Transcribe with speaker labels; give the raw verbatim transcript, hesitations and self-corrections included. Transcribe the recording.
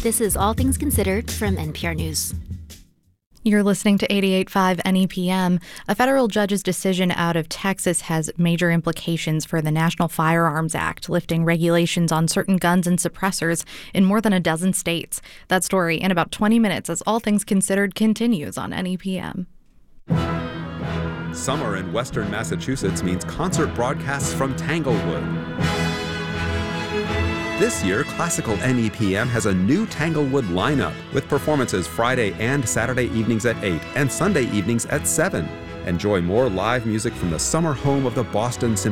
Speaker 1: This is All Things Considered from N P R News.
Speaker 2: You're listening to eighty-eight point five N E P M. A federal judge's decision out of Texas has major implications for the National Firearms Act, lifting regulations on certain guns and suppressors in more than a dozen states. That story in about twenty minutes as All Things Considered continues on N E P M.
Speaker 3: Summer in western Massachusetts means concert broadcasts from Tanglewood. This year, Classical N E P M has a new Tanglewood lineup with performances Friday and Saturday evenings at eight and Sunday evenings at seven. Enjoy more live music from the summer home of the Boston Symphony